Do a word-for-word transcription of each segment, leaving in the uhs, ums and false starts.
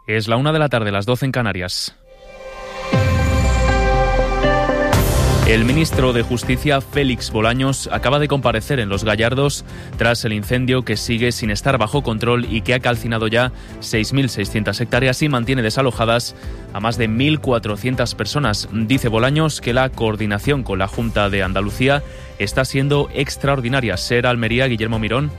Es la una de la tarde, las doce en Canarias. El ministro de Justicia, Félix Bolaños, acaba de comparecer en Los Gallardos tras el incendio que sigue sin estar bajo control y que ha calcinado ya seis mil seiscientas hectáreas y mantiene desalojadas a más de mil cuatrocientas personas. Dice Bolaños que la coordinación con la Junta de Andalucía está siendo extraordinaria. Ser Almería, Guillermo Mirón.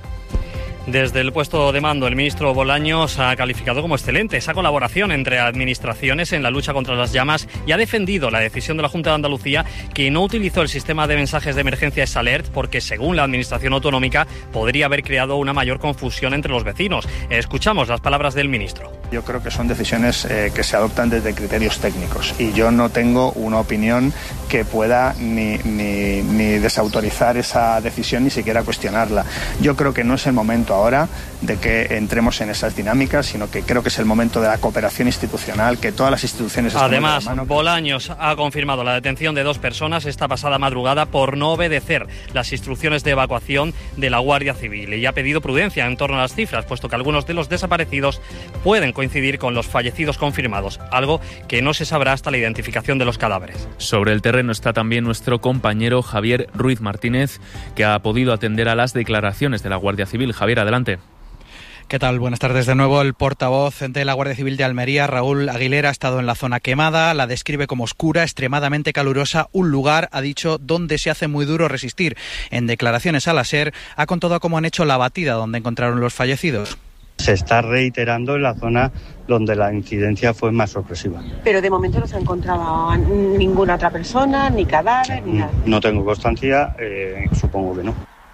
Desde el puesto de mando, el ministro Bolaños ha calificado como excelente esa colaboración entre administraciones en la lucha contra las llamas y ha defendido la decisión de la Junta de Andalucía que no utilizó el sistema de mensajes de emergencia S Alert porque, según la Administración Autonómica, podría haber creado una mayor confusión entre los vecinos. Escuchamos las palabras del ministro. Yo creo que son decisiones eh, que se adoptan desde criterios técnicos y yo no tengo una opinión que pueda ni, ni, ni desautorizar esa decisión ni siquiera cuestionarla. Yo creo que no es el momento ahora de que entremos en esas dinámicas, sino que creo que es el momento de la cooperación institucional, que todas las instituciones... Además, de la mano. Bolaños ha confirmado la detención de dos personas esta pasada madrugada por no obedecer las instrucciones de evacuación de la Guardia Civil y ha pedido prudencia en torno a las cifras, puesto que algunos de los desaparecidos pueden coincidir con los fallecidos confirmados, algo que no se sabrá hasta la identificación de los cadáveres. Sobre el terreno está también nuestro compañero Javier Ruiz Martínez, que ha podido atender a las declaraciones de la Guardia Civil. Javier, adelante. ¿Qué tal? Buenas tardes de nuevo. El portavoz de la Guardia Civil de Almería, Raúl Aguilera, ha estado en la zona quemada, la describe como oscura, extremadamente calurosa, un lugar, ha dicho, donde se hace muy duro resistir. En declaraciones a la SER ha contado cómo han hecho la batida donde encontraron los fallecidos. Se está reiterando en la zona donde la incidencia fue más sorpresiva. Pero de momento no se ha encontrado ninguna otra persona, ni cadáver, ni nada. No tengo constancia, eh, supongo que no.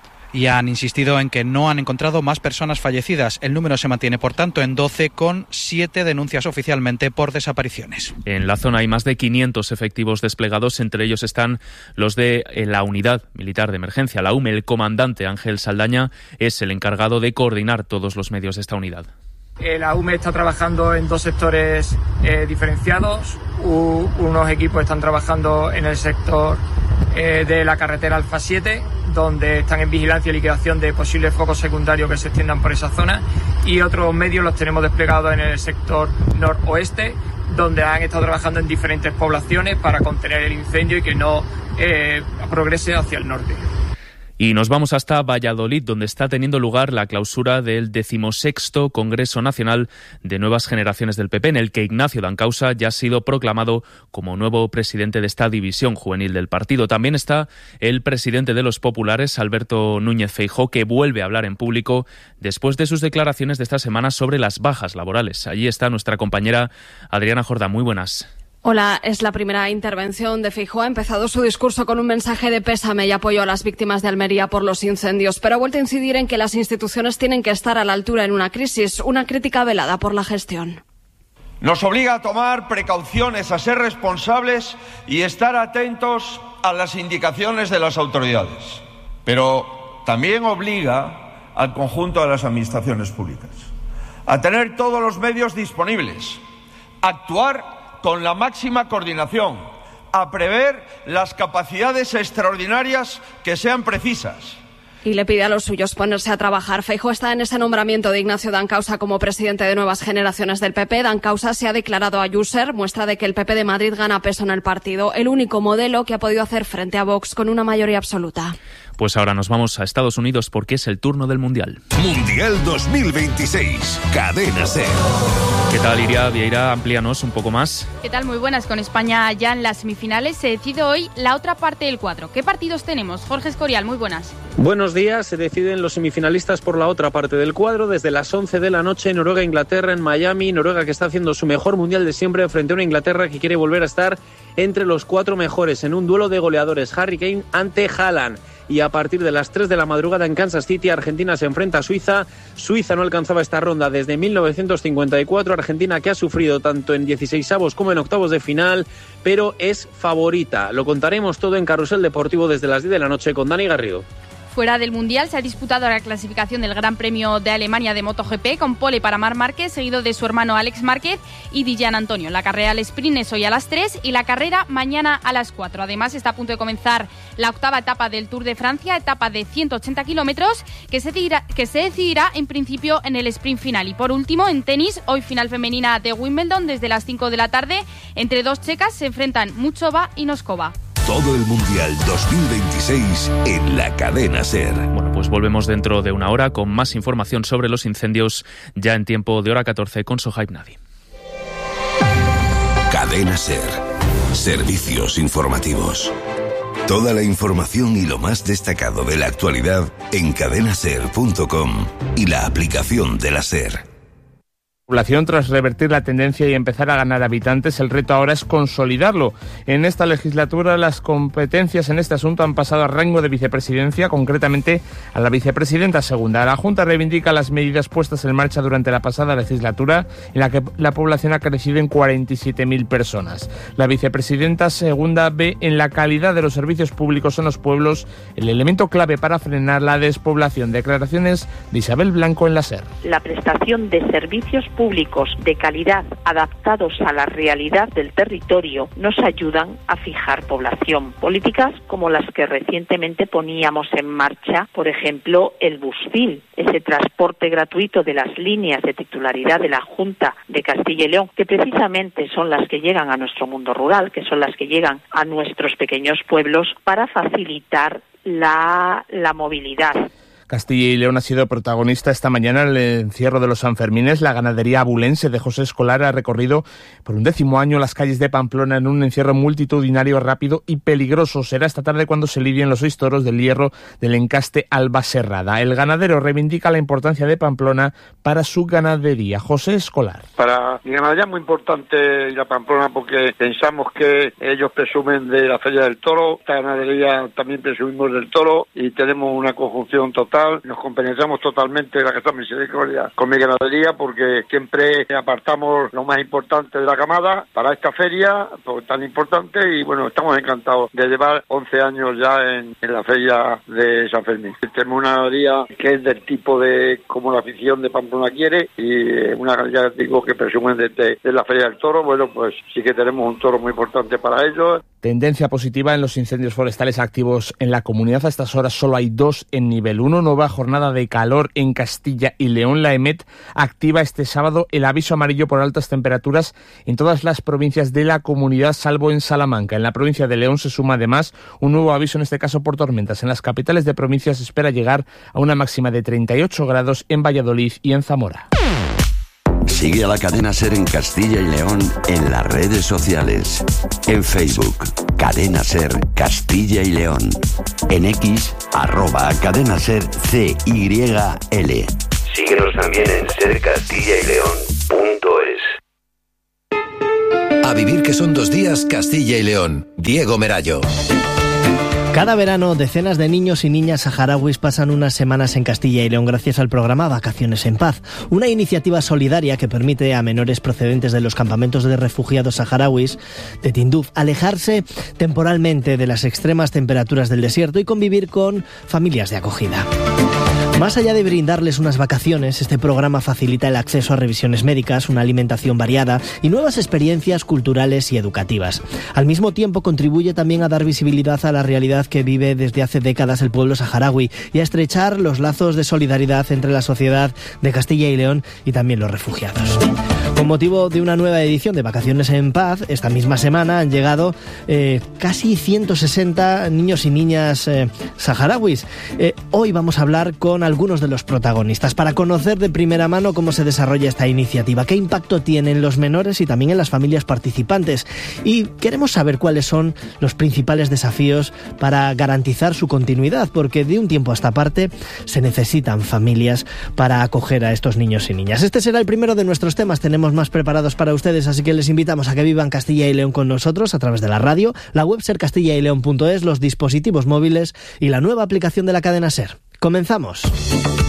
Y han insistido en que no han encontrado más personas fallecidas. El número se mantiene, por tanto, en doce, con siete denuncias oficialmente por desapariciones. En la zona hay más de quinientos efectivos desplegados, entre ellos están los de la Unidad Militar de Emergencia, la U M E. El comandante Ángel Saldaña es el encargado de coordinar todos los medios de esta unidad. La U M E está trabajando en dos sectores eh, diferenciados. U, unos equipos están trabajando en el sector eh, de la carretera Alfa siete, donde están en vigilancia y liquidación de posibles focos secundarios que se extiendan por esa zona, y otros medios los tenemos desplegados en el sector noroeste, donde han estado trabajando en diferentes poblaciones para contener el incendio y que no eh, progrese hacia el norte. Y nos vamos hasta Valladolid, donde está teniendo lugar la clausura del decimosexto Congreso Nacional de Nuevas Generaciones del P P, en el que Ignacio Dancausa ya ha sido proclamado como nuevo presidente de esta división juvenil del partido. También está el presidente de los populares, Alberto Núñez Feijóo, que vuelve a hablar en público después de sus declaraciones de esta semana sobre las bajas laborales. Allí está nuestra compañera Adriana Jordá. Muy buenas. Hola, es la primera intervención de Feijóo. Ha empezado su discurso con un mensaje de pésame y apoyo a las víctimas de Almería por los incendios, pero ha vuelto a incidir en que las instituciones tienen que estar a la altura en una crisis, una crítica velada por la gestión. Nos obliga a tomar precauciones, a ser responsables y estar atentos a las indicaciones de las autoridades, pero también obliga al conjunto de las administraciones públicas a tener todos los medios disponibles, a actuar con la máxima coordinación, a prever las capacidades extraordinarias que sean precisas. Y le pide a los suyos ponerse a trabajar. Feijóo está en ese nombramiento de Ignacio Dancausa como presidente de Nuevas Generaciones del P P. Dancausa se ha declarado a User, muestra de que el P P de Madrid gana peso en el partido, el único modelo que ha podido hacer frente a Vox con una mayoría absoluta. Pues ahora nos vamos a Estados Unidos porque es el turno del Mundial. Mundial dos mil veintiséis, Cadena SER. ¿Qué tal, Iria Vieira? Amplíanos un poco más. ¿Qué tal? Muy buenas. Con España ya en las semifinales se decide hoy la otra parte del cuadro. ¿Qué partidos tenemos? Jorge Escorial, muy buenas. Buenos días. Se deciden los semifinalistas por la otra parte del cuadro desde las once de la noche. Noruega-Inglaterra en Miami. Noruega que está haciendo su mejor Mundial de siempre frente a una Inglaterra que quiere volver a estar entre los cuatro mejores en un duelo de goleadores. Harry Kane ante Haaland. Y a partir de las tres de la madrugada en Kansas City, Argentina se enfrenta a Suiza. Suiza no alcanzaba esta ronda desde mil novecientos cincuenta y cuatro. Argentina que ha sufrido tanto en dieciseisavos como en octavos de final, pero es favorita. Lo contaremos todo en Carrusel Deportivo desde las diez de la noche con Dani Garrido. Fuera del Mundial se ha disputado la clasificación del Gran Premio de Alemania de MotoGP con pole para Marc Márquez, seguido de su hermano Alex Márquez y Dillan Antonio. La carrera al sprint es hoy a las tres y la carrera mañana a las cuatro. Además está a punto de comenzar la octava etapa del Tour de Francia, etapa de ciento ochenta kilómetros, que se decidirá, que se decidirá en principio en el sprint final. Y por último, en tenis, hoy final femenina de Wimbledon desde las cinco de la tarde. Entre dos checas se enfrentan Muchova y Noskova. Todo el Mundial dos mil veintiséis en la cadena SER. Bueno, pues volvemos dentro de una hora con más información sobre los incendios ya en tiempo de hora catorce con Sohaib Nadi. Cadena SER. Servicios informativos. Toda la información y lo más destacado de la actualidad en cadena ser punto com y la aplicación de la SER. Población tras revertir la tendencia y empezar a ganar habitantes, el reto ahora es consolidarlo. En esta legislatura las competencias en este asunto han pasado a rango de vicepresidencia, concretamente a la vicepresidenta segunda. La Junta reivindica las medidas puestas en marcha durante la pasada legislatura, en la que la población ha crecido en cuarenta y siete mil personas. La vicepresidenta segunda ve en la calidad de los servicios públicos en los pueblos el elemento clave para frenar la despoblación. Declaraciones de Isabel Blanco en la SER. La prestación de servicios públicos de calidad adaptados a la realidad del territorio nos ayudan a fijar población. Políticas como las que recientemente poníamos en marcha, por ejemplo, el Busfil, ese transporte gratuito de las líneas de titularidad de la Junta de Castilla y León, que precisamente son las que llegan a nuestro mundo rural, que son las que llegan a nuestros pequeños pueblos para facilitar la, la movilidad. Castilla y León ha sido protagonista esta mañana en el encierro de los Sanfermines. La ganadería abulense de José Escolar ha recorrido por un décimo año las calles de Pamplona en un encierro multitudinario, rápido y peligroso. Será esta tarde cuando se lidien los seis toros del hierro del encaste Alba Serrada. El ganadero reivindica la importancia de Pamplona para su ganadería. José Escolar. Para mi ganadería es muy importante ir a Pamplona porque pensamos que ellos presumen de la Feria del Toro, esta ganadería también presumimos del toro y tenemos una conjunción total. Nos compenetramos totalmente de la Casa Misericordia con mi ganadería porque siempre apartamos lo más importante de la camada para esta feria pues, tan importante y bueno, estamos encantados de llevar once años ya en, en la feria de San Fermín. Tenemos una ganadería que es del tipo de como la afición de Pamplona quiere y una ganadería digo que presumen de, de, de la Feria del Toro. Bueno, pues sí que tenemos un toro muy importante para ellos. Tendencia positiva en los incendios forestales activos en la comunidad. A estas horas solo hay dos en nivel uno. Nueva jornada de calor en Castilla y León. La EMET activa este sábado el aviso amarillo por altas temperaturas en todas las provincias de la comunidad, salvo en Salamanca. En la provincia de León se suma además un nuevo aviso, en este caso por tormentas. En las capitales de provincias se espera llegar a una máxima de treinta y ocho grados en Valladolid y en Zamora. Sigue a la cadena SER en Castilla y León en las redes sociales. En Facebook, Cadena SER Castilla y León. En X, arroba Cadena SER C Y L. Síguenos también en ser castilla y león punto es. A vivir que son dos días, Castilla y León. Diego Merallo. Cada verano, decenas de niños y niñas saharauis pasan unas semanas en Castilla y León gracias al programa Vacaciones en Paz, una iniciativa solidaria que permite a menores procedentes de los campamentos de refugiados saharauis de Tinduf alejarse temporalmente de las extremas temperaturas del desierto y convivir con familias de acogida. Más allá de brindarles unas vacaciones, este programa facilita el acceso a revisiones médicas, una alimentación variada y nuevas experiencias culturales y educativas. Al mismo tiempo, contribuye también a dar visibilidad a la realidad que vive desde hace décadas el pueblo saharaui y a estrechar los lazos de solidaridad entre la sociedad de Castilla y León y también los refugiados. Con motivo de una nueva edición de Vacaciones en Paz, esta misma semana han llegado eh, casi ciento sesenta niños y niñas eh, saharauis. Eh, hoy vamos a hablar con algunos de los protagonistas para conocer de primera mano cómo se desarrolla esta iniciativa, qué impacto tiene en los menores y también en las familias participantes. Y queremos saber cuáles son los principales desafíos para garantizar su continuidad, porque de un tiempo a esta parte se necesitan familias para acoger a estos niños y niñas. Este será el primero de nuestros temas. Tenemos más preparados para ustedes, así que les invitamos a que vivan Castilla y León con nosotros a través de la radio, la web ser castilla y león punto es, los dispositivos móviles y la nueva aplicación de la cadena SER. ¡Comenzamos!